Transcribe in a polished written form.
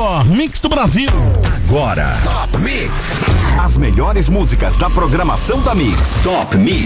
melhor mix do Brasil. Agora, Top Mix. As melhores músicas da programação da Mix. Top Mix.